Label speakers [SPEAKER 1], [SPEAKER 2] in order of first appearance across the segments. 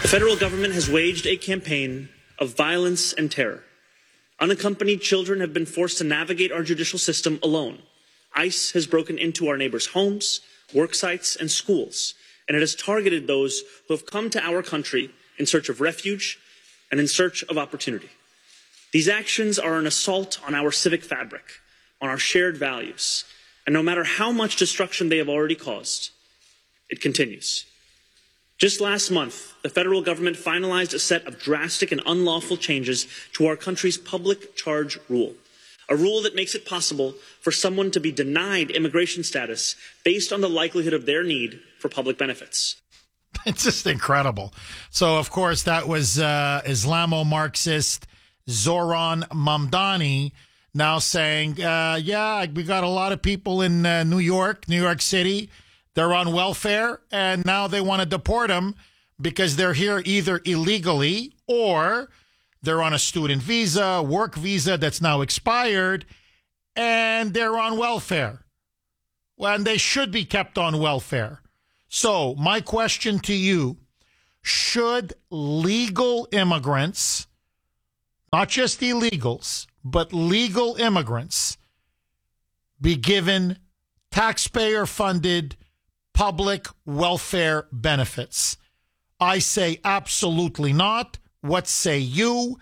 [SPEAKER 1] The federal government has waged a campaign of violence and terror. Unaccompanied children have been forced to navigate our judicial system alone. ICE has broken into our neighbors' homes, work sites, and schools, and it has targeted those who have come to our country in search of refuge and in search of opportunity. These actions are an assault on our civic fabric, on our shared values, and no matter how much destruction they have already caused, it continues. Just last month, the federal government finalized a set of drastic and unlawful changes to our country's public charge rule, a rule that makes it possible for someone to be denied immigration status based on the likelihood of their need for public benefits.
[SPEAKER 2] It's just incredible. So, of course, that was Islamo-Marxist Zoran Mamdani now saying, we got a lot of people in New York City. They're on welfare, and now they want to deport them because they're here either illegally or they're on a student visa, work visa that's now expired, and they're on welfare. Well, and they should be kept on welfare. So my question to you, should legal immigrants, not just illegals, but legal immigrants, be given taxpayer-funded public welfare benefits? I say absolutely not. What say you?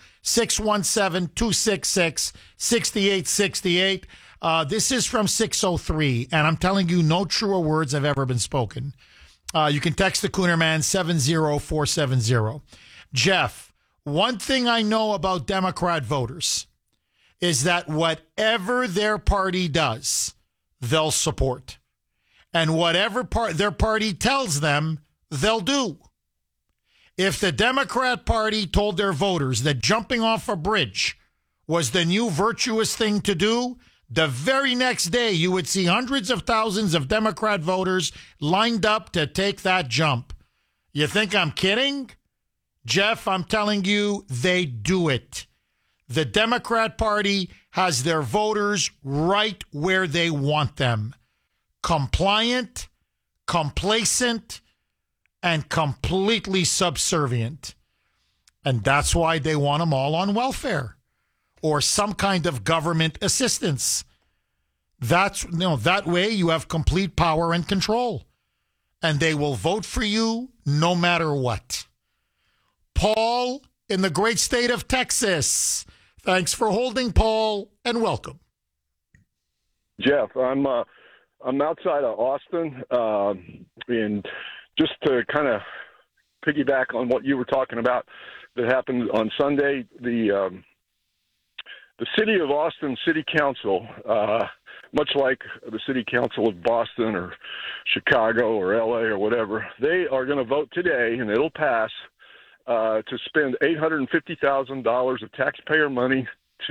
[SPEAKER 2] 617-266-6868. This is from 603, and I'm telling you, no truer words have ever been spoken. You can text the Cooner Man 70470. Jeff, one thing I know about Democrat voters is that whatever their party does, they'll support. And whatever their party tells them, they'll do. If the Democrat Party told their voters that jumping off a bridge was the new virtuous thing to do, the very next day you would see hundreds of thousands of Democrat voters lined up to take that jump. You think I'm kidding? Jeff, I'm telling you, they do it. The Democrat Party has their voters right where they want them. Compliant, complacent, and completely subservient. And that's why they want them all on welfare or some kind of government assistance. That way you have complete power and control. And they will vote for you no matter what. Paul in the great state of Texas. Thanks for holding, Paul, and welcome.
[SPEAKER 3] Jeff, I'm outside of Austin, and just to kind of piggyback on what you were talking about that happened on Sunday, the city of Austin City Council, much like the City Council of Boston or Chicago or LA or whatever, they are going to vote today, and it'll pass, to spend $850,000 of taxpayer money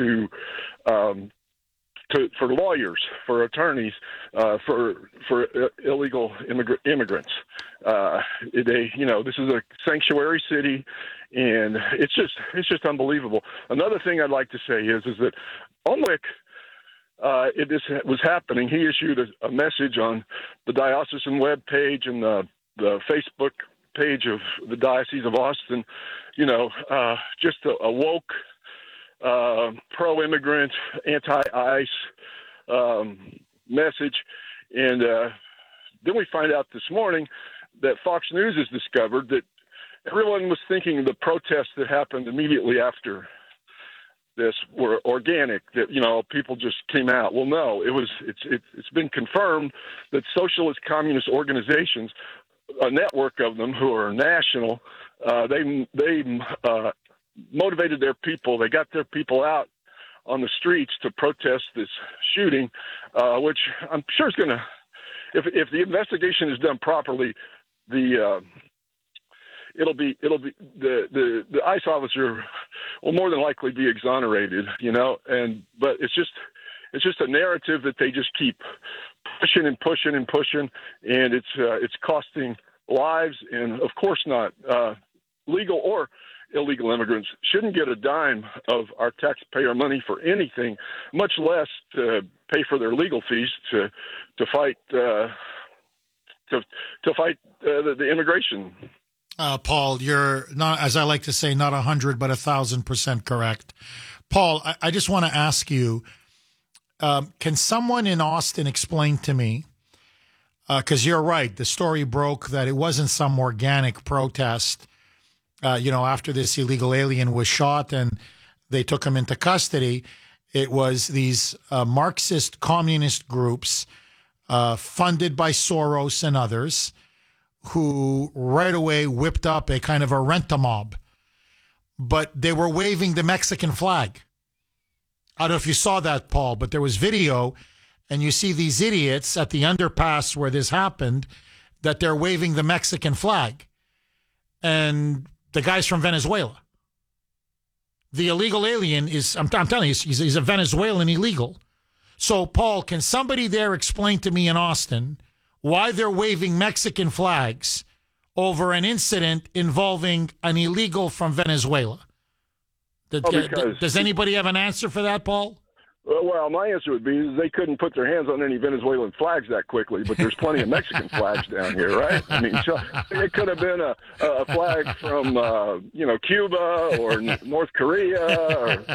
[SPEAKER 3] for lawyers, for attorneys, for illegal immigrants. This is a sanctuary city, and it's just unbelievable. Another thing I'd like to say is that Ulrich, this was happening. He issued a message on the diocesan web page and the Facebook page of the Diocese of Austin. Just a woke, pro-immigrant, anti-ICE message. And then we find out this morning that Fox News has discovered that everyone was thinking the protests that happened immediately after this were organic, that, people just came out. Well, no, it's been confirmed that socialist communist organizations, a network of them who are national, they motivated their people. They got their people out on the streets to protest this shooting, which I'm sure is going to, if the investigation is done properly, the ICE officer will more than likely be exonerated, but it's just a narrative that they just keep pushing and pushing and pushing, and it's costing lives. And of course not, legal or illegal immigrants shouldn't get a dime of our taxpayer money for anything, much less to pay for their legal fees to fight the immigration
[SPEAKER 2] Paul, you're not, as I like to say, not 100, but 1,000% correct. Paul, I just want to ask you, can someone in Austin explain to me, because you're right, the story broke that it wasn't some organic protest, after this illegal alien was shot and they took him into custody. It was these Marxist communist groups funded by Soros and others who right away whipped up a kind of a rent-a-mob. But they were waving the Mexican flag. I don't know if you saw that, Paul, but there was video, and you see these idiots at the underpass where this happened, that they're waving the Mexican flag. And the guy's from Venezuela. The illegal alien is, I'm telling you, he's a Venezuelan illegal. So, Paul, can somebody there explain to me in Austin why they're waving Mexican flags over an incident involving an illegal from Venezuela? Does anybody have an answer for that, Paul?
[SPEAKER 3] Well, my answer would be they couldn't put their hands on any Venezuelan flags that quickly, but there's plenty of Mexican flags down here, right? I mean, so it could have been a flag from, Cuba or North Korea or